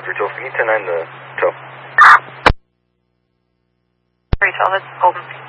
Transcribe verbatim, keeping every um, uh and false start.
three twelve, can you ten nine the tow? three twelve, that's Golden.